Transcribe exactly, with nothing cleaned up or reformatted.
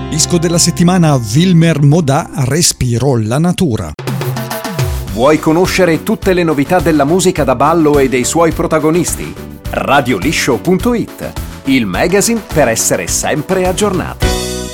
Disco della settimana Wilmer Modà, Respiro la natura. Vuoi conoscere tutte le novità della musica da ballo e dei suoi protagonisti? radio liscio punto it, il magazine per essere sempre aggiornati.